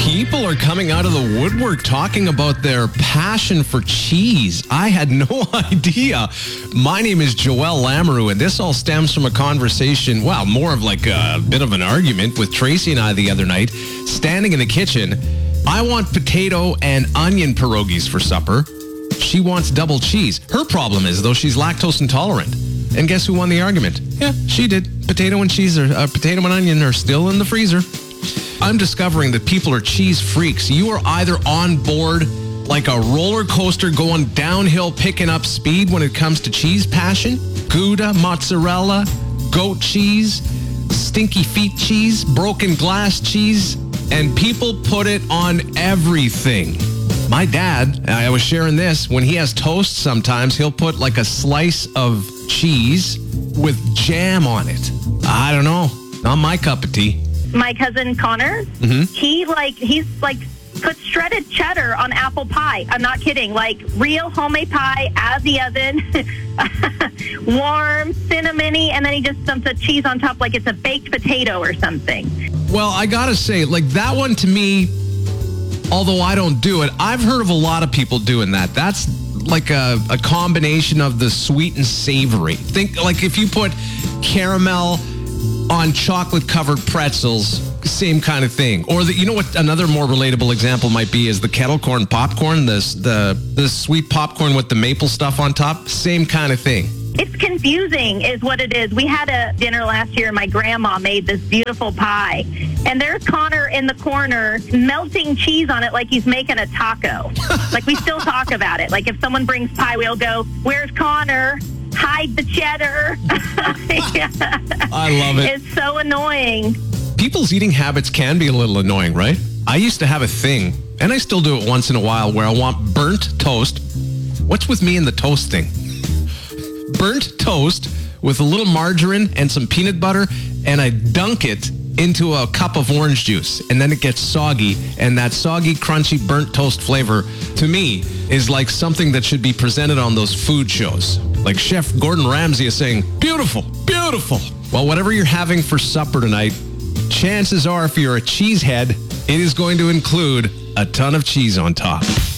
People are coming out of the woodwork talking about their passion for cheese. I had no idea. My name is Joel Lamoureux, and this all stems from a conversation, well, more of like a bit of an argument with Tracy and I the other night, standing in the kitchen. I want potato and onion pierogies for supper. She wants double cheese. Her problem is, though, she's lactose intolerant. And guess who won the argument? Yeah, she did. Potato and cheese, potato and onion are still in the freezer. I'm discovering that people are cheese freaks. You are either on board like a roller coaster going downhill, picking up speed when it comes to cheese passion. Gouda, mozzarella, goat cheese, stinky feet cheese, broken glass cheese, and people put it on everything. My dad, I was sharing this, when he has toast sometimes, he'll put like a slice of cheese with jam on it. I don't know. Not my cup of tea. My cousin Connor, he's put shredded cheddar on apple pie. I'm not kidding. Like real homemade pie out of the oven, warm, cinnamony, and then he just dumps the cheese on top like it's a baked potato or something. Well, I gotta say, like that one to me, although I don't do it, I've heard of a lot of people doing that. That's like a combination of the sweet and savory. Think like if you put caramel on chocolate-covered pretzels, same kind of thing. Or you know what? Another more relatable example might be is the kettle corn popcorn, the sweet popcorn with the maple stuff on top. Same kind of thing. It's confusing is what it is. We had a dinner last year and my grandma made this beautiful pie. And there's Connor in the corner melting cheese on it like he's making a taco. Like we still talk about it. Like if someone brings pie, we'll go, "Where's Connor? Hide the cheddar." I love it. It's so annoying. People's eating habits can be a little annoying, right? I used to have a thing, and I still do it once in a while, where I want burnt toast. What's with me and the toast thing? Burnt toast with a little margarine and some peanut butter, and I dunk it into a cup of orange juice, and then it gets soggy, and that soggy, crunchy, burnt toast flavor, to me, is like something that should be presented on those food shows. Like Chef Gordon Ramsay is saying, "Beautiful, beautiful." Well, whatever you're having for supper tonight, chances are if you're a cheesehead, it is going to include a ton of cheese on top.